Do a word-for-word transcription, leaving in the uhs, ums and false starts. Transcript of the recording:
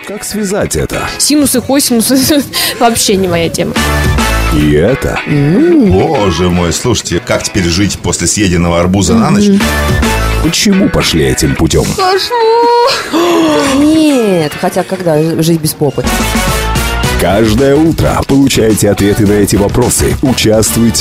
Как связать это? Синусы, косинусы вообще не моя тема. И это? Боже мой, слушайте, как теперь жить после съеденного арбуза на ночь? Почему пошли этим путем? Нет, хотя когда жить без попы? Каждое утро получайте ответы на эти вопросы. Участвуйте